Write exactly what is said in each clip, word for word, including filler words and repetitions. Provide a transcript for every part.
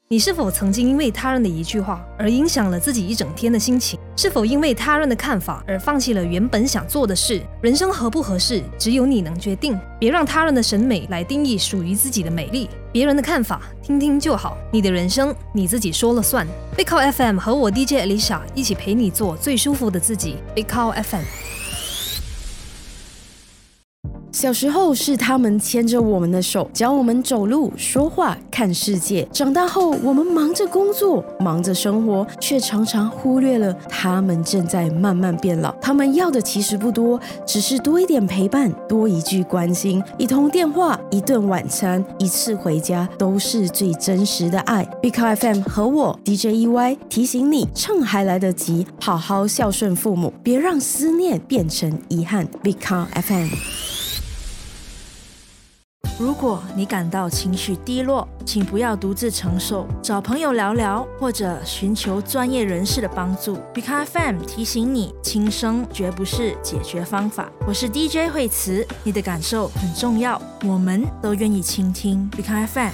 你是否曾经因为他人的一句话而影响了自己一整天的心情？是否因为他人的看法而放弃了原本想做的事？人生合不合适，只有你能决定。别让他人的审美来定义属于自己的美丽。别人的看法听听就好，你的人生你自己说了算。Big Cow F M 和我 D J Alicia 一起陪你做最舒服的自己。Big Cow F M。 小时候是他们牵着我们的手，教我们走路、说话、看世界。长大后，我们忙着工作，忙着生活，却常常忽略了他们正在慢慢变老。他们要的其实不多，只是多一点陪伴，多一句关心，一通电话，一顿晚餐，一次回家，都是最真实的爱。Big Cow F M 和我 D J E Y 提醒你，趁还来得及，好好孝顺父母，别让思念变成遗憾。Big Cow F M。 如果你感到情绪低落，请不要独自承受，找朋友聊聊，或者寻求专业人士的帮助。Big Cow F M 提醒你，轻生绝不是解决方法。我是 D J 惠慈，你的感受很重要，我们都愿意倾听。Big Cow F M。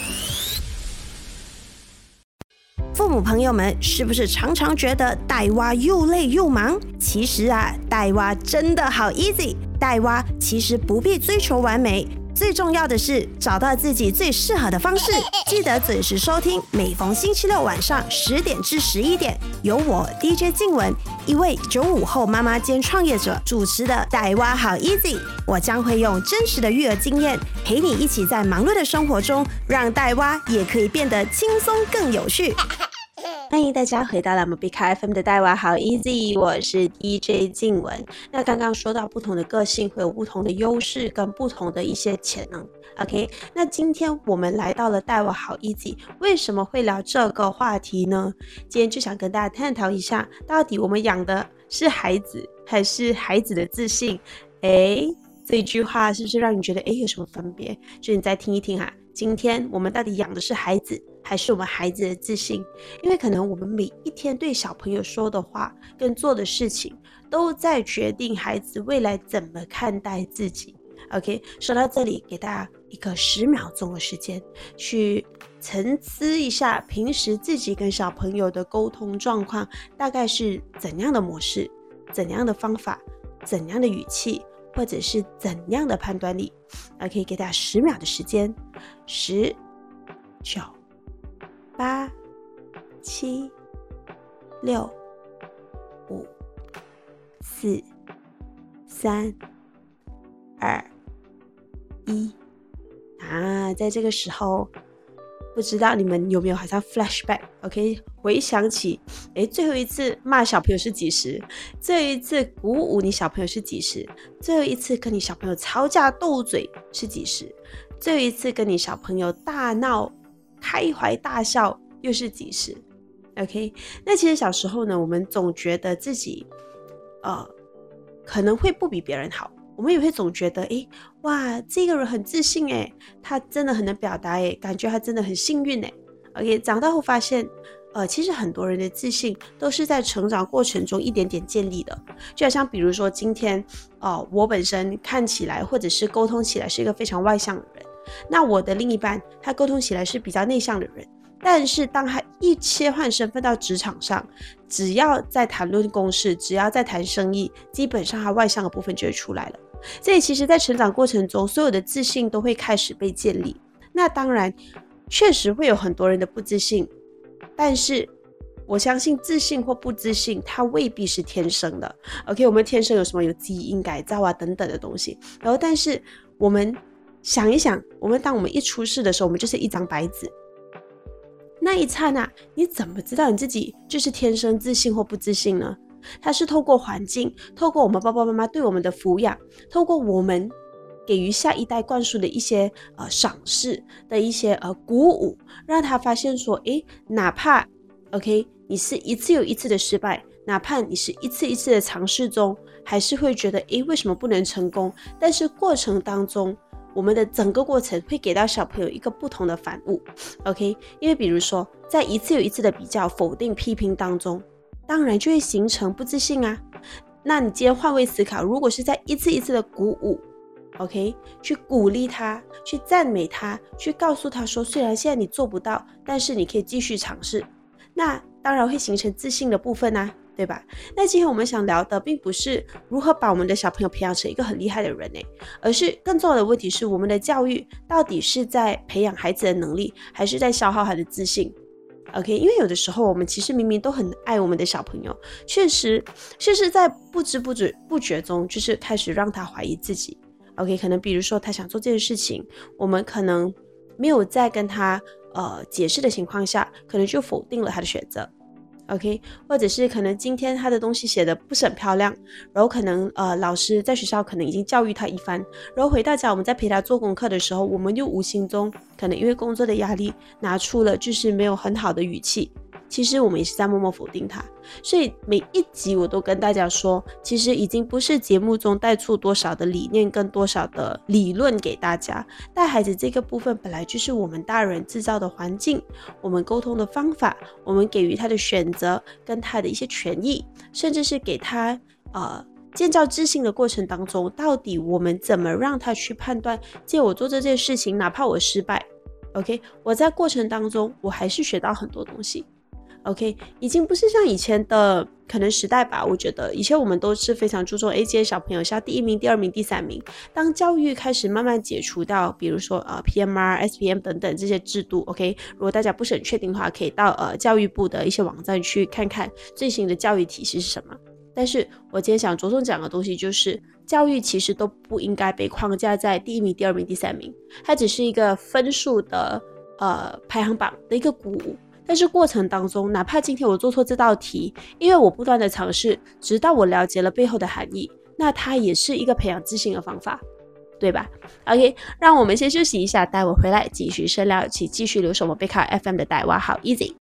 父母朋友们，是不是常常觉得带娃又累又忙？其实啊，带娃真的好 easy。带娃其实不必追求完美。最重要的是找到自己最适合的方式，记得准时收听，每逢星期六晚上十点至十一点，由我 D J 静雯，一位九五后妈妈兼创业者主持的带娃好 easy。我将会用真实的育儿经验，陪你一起在忙碌的生活中，让带娃也可以变得轻松更有趣。欢迎大家回到了我们 Big Cow F M 的带娃好 easy， 我是 D J 静雯。那刚刚说到不同的个性会有不同的优势跟不同的一些潜能 OK， 那今天我们来到了带娃好 easy， 为什么会聊这个话题呢？今天就想跟大家探讨一下，到底我们养的是孩子还是孩子的自信？诶，这句话是不是让你觉得诶有什么分别？就你再听一听哈，今天我们到底养的是孩子还是我们孩子的自信？因为可能我们每一天对小朋友说的话跟做的事情都在决定孩子未来怎么看待自己。 OK， 说到这里给大家一个十秒钟的时间去沉思一下，平时自己跟小朋友的沟通状况大概是怎样的模式，怎样的方法，怎样的语气，或者是怎样的判断力。 OK， 给大家十秒的时间，十、九、八、七、六、五、四、三、二、一。啊，在这个时候，不知道你们有没有好像 flashback OK， 回想起诶最后一次骂小朋友是几时，最后一次鼓舞你小朋友是几时，最后一次跟你小朋友吵架斗嘴是几时，最后一次跟你小朋友大闹开怀大笑又是几时。 OK， 那其实小时候呢，我们总觉得自己呃可能会不比别人好，我们也会总觉得诶哇这个人很自信诶，他真的很能表达诶，感觉他真的很幸运诶。 OK， 长大后发现呃，其实很多人的自信都是在成长过程中一点点建立的。就好像比如说今天呃，我本身看起来或者是沟通起来是一个非常外向的人，那我的另一半他沟通起来是比较内向的人，但是当他一切换身份到职场上，只要在谈论公事，只要在谈生意，基本上他外向的部分就会出来了。所以其实在成长过程中，所有的自信都会开始被建立。那当然确实会有很多人的不自信，但是我相信自信或不自信它未必是天生的。 OK， 我们天生有什么有基因改造啊等等的东西，然后但是我们想一想，我们当我们一出世的时候，我们就是一张白纸，那一刹那你怎么知道你自己就是天生自信或不自信呢？它是透过环境，透过我们爸爸妈妈对我们的抚养，透过我们给予下一代灌输的一些呃赏识的一些呃鼓舞，让他发现说诶哪怕 OK 你是一次又一次的失败，哪怕你是一次一次的尝试中还是会觉得诶为什么不能成功，但是过程当中我们的整个过程会给到小朋友一个不同的反悟。 OK， 因为比如说在一次又一次的比较否定批评当中，当然就会形成不自信啊。那你今天换位思考，如果是在一次一次的鼓舞 OK， 去鼓励他，去赞美他，去告诉他说，虽然现在你做不到，但是你可以继续尝试。那当然会形成自信的部分啊，对吧？那今天我们想聊的并不是如何把我们的小朋友培养成一个很厉害的人，而是更重要的问题是，我们的教育到底是在培养孩子的能力，还是在消耗他的自信？OK， 因为有的时候我们其实明明都很爱我们的小朋友，确实确实在不知不觉不觉中，就是开始让他怀疑自己。OK， 可能比如说他想做这件事情，我们可能没有在跟他呃解释的情况下，可能就否定了他的选择。OK， 或者是可能今天他的东西写的不是很漂亮，然后可能呃老师在学校可能已经教育他一番，然后回到家我们在陪他做功课的时候，我们又无形中可能因为工作的压力拿出了就是没有很好的语气，其实我们也是在默默否定他。所以每一集我都跟大家说，其实已经不是节目中带出多少的理念跟多少的理论给大家，带孩子这个部分本来就是我们大人制造的环境，我们沟通的方法，我们给予他的选择跟他的一些权益，甚至是给他呃建造自信的过程当中，到底我们怎么让他去判断，借我做这件事情哪怕我失败 OK， 我在过程当中我还是学到很多东西。OK， 已经不是像以前的可能时代吧，我觉得以前我们都是非常注重诶这些小朋友是要第一名第二名第三名。当教育开始慢慢解除到比如说呃 P M R S P M 等等这些制度 OK， 如果大家不是很确定的话，可以到呃教育部的一些网站去看看最新的教育体系是什么。但是我今天想着重讲的东西就是教育其实都不应该被框架在第一名第二名第三名，它只是一个分数的呃排行榜的一个鼓舞。但是过程当中，哪怕今天我做错这道题，因为我不断的尝试，直到我了解了背后的含义，那它也是一个培养自信的方法，对吧 ？OK， 让我们先休息一下，待会回来继续深聊，请继续留守我贝卡 F M 的带娃好 easy。